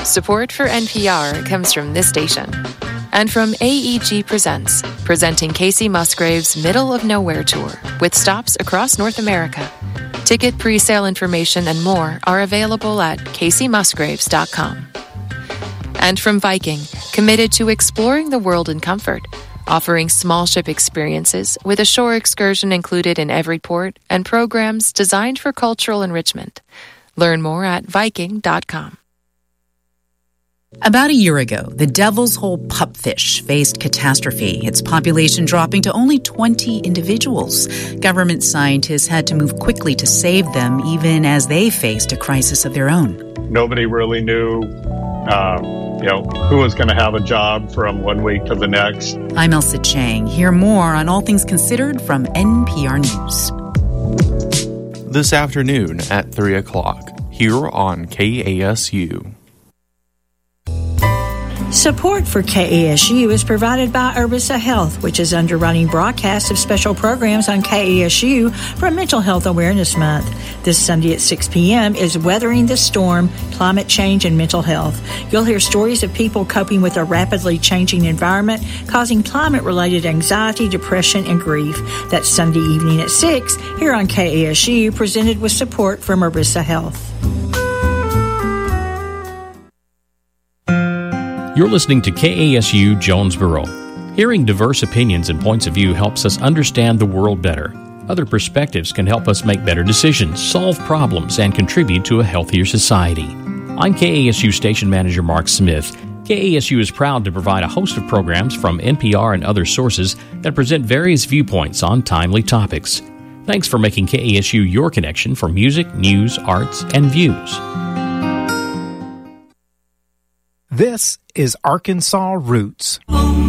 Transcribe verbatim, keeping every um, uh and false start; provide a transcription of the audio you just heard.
Support for N P R comes from this station and from A E G Presents, presenting Casey Musgrave's Middle of Nowhere Tour with stops across North America. Ticket pre-sale information and more are available at casey musgraves dot com. And from Viking, committed to exploring the world in comfort, offering small ship experiences with a shore excursion included in every port and programs designed for cultural enrichment. Learn more at viking dot com. About a year ago, the Devil's Hole pupfish faced catastrophe, its population dropping to only twenty individuals. Government scientists had to move quickly to save them, even as they faced a crisis of their own. Nobody really knew, um, you know, who was going to have a job from one week to the next. I'm Elsa Chang. Hear more on All Things Considered from N P R News. This afternoon at three o'clock, here on K A S U. Support for K A S U is provided by Urbisa Health, which is underwriting broadcasts of special programs on K A S U for Mental Health Awareness Month. This Sunday at six p.m. is Weathering the Storm, Climate Change and Mental Health. You'll hear stories of people coping with a rapidly changing environment, causing climate-related anxiety, depression, and grief. That's Sunday evening at six here on K A S U, presented with support from Urbisa Health. You're listening to K A S U Jonesboro. Hearing diverse opinions and points of view helps us understand the world better. Other perspectives can help us make better decisions, solve problems, and contribute to a healthier society. I'm K A S U Station Manager Mark Smith. K A S U is proud to provide a host of programs from N P R and other sources that present various viewpoints on timely topics. Thanks for making K A S U your connection for music, news, arts, and views. This is Arkansas Roots.